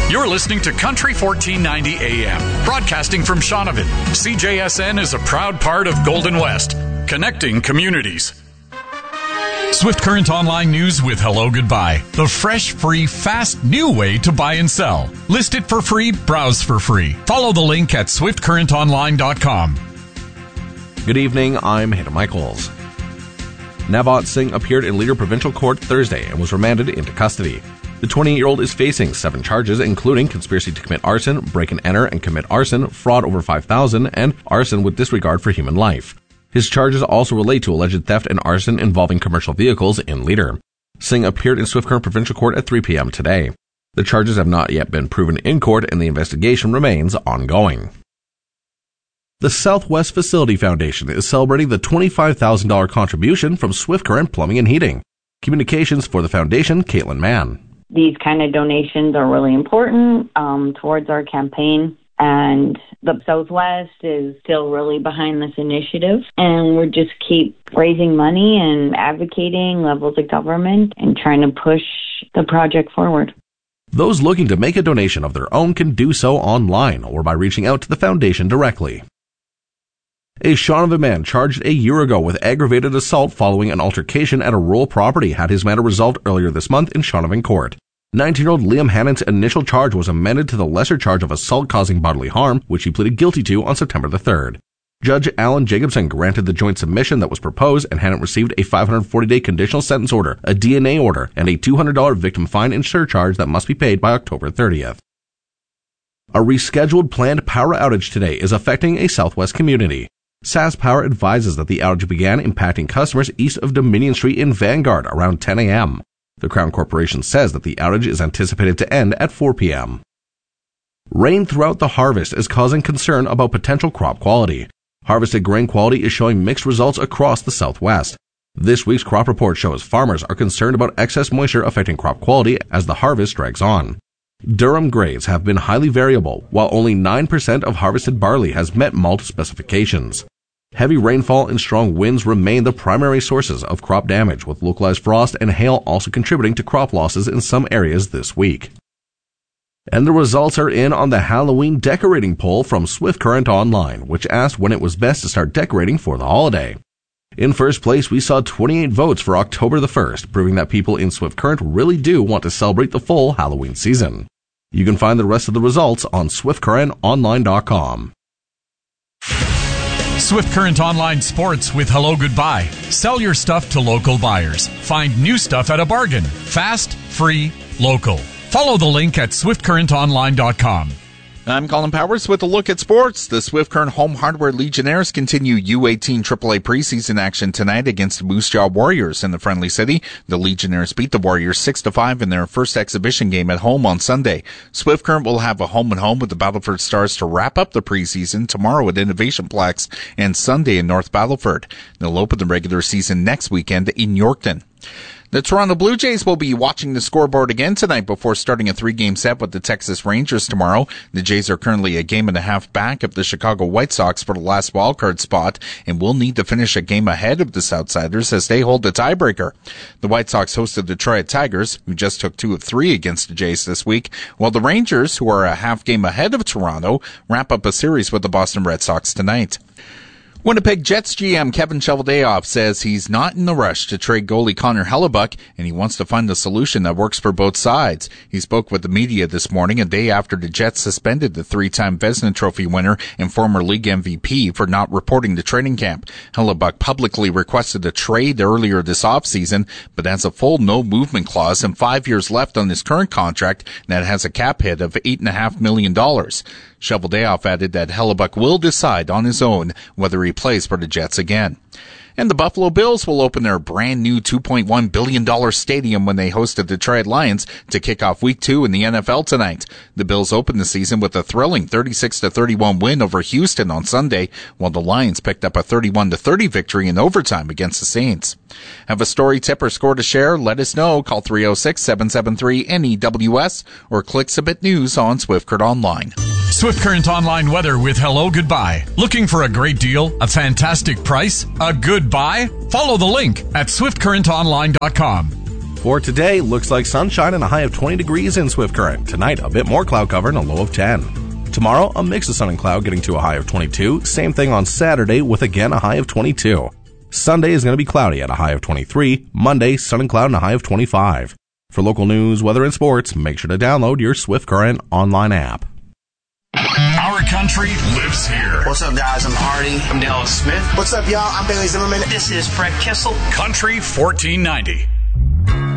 You're listening to Country 1490 AM, broadcasting from Shaunavon. CJSN is a proud part of Golden West, connecting communities. Swift Current Online News with Hello Goodbye. The fresh, free, fast, new way to buy and sell. List it for free, browse for free. Follow the link at swiftcurrentonline.com. Good evening, I'm Hannah Michaels. Navot Singh appeared in Leader Provincial Court Thursday and was remanded into custody. The 28-year-old is facing 7 charges, including conspiracy to commit arson, break and enter and commit arson, fraud over $5,000, and arson with disregard for human life. His charges also relate to alleged theft and arson involving commercial vehicles in Leader. Singh appeared in Swift Current Provincial Court at 3 p.m. today. The charges have not yet been proven in court, and the investigation remains ongoing. The Southwest Facility Foundation is celebrating the $25,000 contribution from Swift Current Plumbing and Heating. Communications for the foundation, Caitlin Mann. These kind of donations are really important towards our campaign, and the Southwest is still really behind this initiative, and we're just keep raising money and advocating levels of government and trying to push the project forward. Those looking to make a donation of their own can do so online or by reaching out to the foundation directly. A Shaunavon man charged a year ago with aggravated assault following an altercation at a rural property had his matter resolved earlier this month in Shaunavon Court. 19-year-old Liam Hannon's initial charge was amended to the lesser charge of assault causing bodily harm, which he pleaded guilty to on September the 3rd. Judge Alan Jacobson granted the joint submission that was proposed, and Hannon received a 540-day conditional sentence order, a DNA order, and a $200 victim fine and surcharge that must be paid by October 30th. A rescheduled planned power outage today is affecting a Southwest community. SAS Power advises that the outage began impacting customers east of Dominion Street in Vanguard around 10 a.m. The Crown Corporation says that the outage is anticipated to end at 4 p.m. Rain throughout the harvest is causing concern about potential crop quality. Harvested grain quality is showing mixed results across the Southwest. This week's crop report shows farmers are concerned about excess moisture affecting crop quality as the harvest drags on. Durum grades have been highly variable, while only 9% of harvested barley has met malt specifications. Heavy rainfall and strong winds remain the primary sources of crop damage, with localized frost and hail also contributing to crop losses in some areas this week. And the results are in on the Halloween decorating poll from Swift Current Online, which asked when it was best to start decorating for the holiday. In first place, we saw 28 votes for October the 1st, proving that people in Swift Current really do want to celebrate the full Halloween season. You can find the rest of the results on swiftcurrentonline.com. Swift Current Online Sports with Hello Goodbye. Sell your stuff to local buyers. Find new stuff at a bargain. Fast, free, local. Follow the link at swiftcurrentonline.com. I'm Colin Powers with a look at sports. The Swift Current Home Hardware Legionnaires continue U18 AAA preseason action tonight against the Moose Jaw Warriors in the Friendly City. The Legionnaires beat the Warriors 6-5 in their first exhibition game at home on Sunday. Swift Current will have a home-and-home with the Battleford Stars to wrap up the preseason tomorrow at Innovation Plex and Sunday in North Battleford. They'll open the regular season next weekend in Yorkton. The Toronto Blue Jays will be watching the scoreboard again tonight before starting a 3-game set with the Texas Rangers tomorrow. The Jays are currently a game and a half back of the Chicago White Sox for the last wildcard spot and will need to finish a game ahead of the Southsiders as they hold the tiebreaker. The White Sox host the Detroit Tigers, who just took 2 of 3 against the Jays this week, while the Rangers, who are a half game ahead of Toronto, wrap up a series with the Boston Red Sox tonight. Winnipeg Jets GM Kevin Cheveldayoff says he's not in the rush to trade goalie Connor Hellebuyck, and he wants to find a solution that works for both sides. He spoke with the media this morning, a day after the Jets suspended the 3-time Vezina Trophy winner and former league MVP for not reporting to training camp. Hellebuyck publicly requested a trade earlier this offseason, but has a full no-movement clause and 5 years left on his current contract that has a cap hit of $8.5 million. Cheveldayoff added that Hellebuyck will decide on his own whether he plays for the Jets again. And the Buffalo Bills will open their brand new $2.1 billion stadium when they host the Detroit Lions to kick off Week 2 in the NFL tonight. The Bills opened the season with a thrilling 36-31 win over Houston on Sunday, while the Lions picked up a 31-30 victory in overtime against the Saints. Have a story, tip, or score to share? Let us know. Call 306-773-NEWS or click Submit News on Swift Current Online. Swift Current Online weather with Hello Goodbye. Looking for a great deal, a fantastic price, a good buy? Follow the link at swiftcurrentonline.com. For today, looks like sunshine and a high of 20 degrees in Swift Current. Tonight, a bit more cloud cover and a low of 10. Tomorrow, a mix of sun and cloud getting to a high of 22. Same thing on Saturday with again a high of 22. Sunday is going to be cloudy at a high of 23. Monday, sun and cloud and a high of 25. For local news, weather, and sports, make sure to download your Swift Current online app. Our country lives here. What's up, guys? I'm Hardy. I'm Dallas Smith. What's up, y'all? I'm Bailey Zimmerman. This is Fred Kissel. Country 1490.